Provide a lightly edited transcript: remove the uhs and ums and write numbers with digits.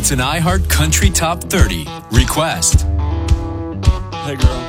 It's an iHeart Country Top 30 request. Hey, girl.